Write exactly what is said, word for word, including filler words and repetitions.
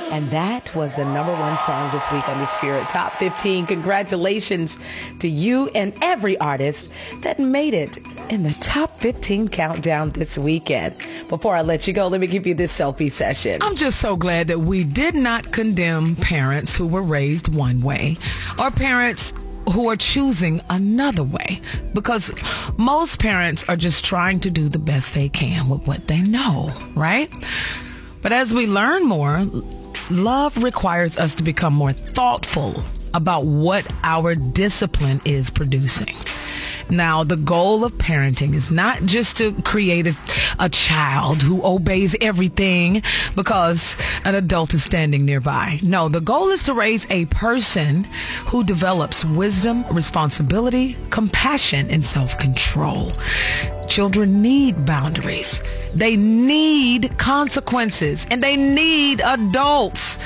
And that was the number one song this week on the Spirit Top fifteen. Congratulations to you and every artist that made it in the Top fifteen countdown this weekend. Before I let you go, let me give you this selfie session. I'm just so glad that we did not condemn parents who were raised one way or parents who are choosing another way, because most parents are just trying to do the best they can with what they know, right? But as we learn more, love requires us to become more thoughtful about what our discipline is producing. Now, the goal of parenting is not just to create a, a child who obeys everything because an adult is standing nearby. No, the goal is to raise a person who develops wisdom, responsibility, compassion, and self-control. Children need boundaries. They need consequences, and they need adults